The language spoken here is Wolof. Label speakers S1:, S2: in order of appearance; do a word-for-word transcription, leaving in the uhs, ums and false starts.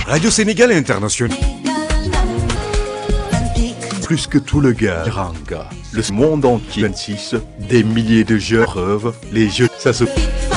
S1: Radio Sénégal International.
S2: Plus que tout le gars, Ranga, le monde entier, vingt-six, des milliers de jeux rêvent, les jeux, ça se...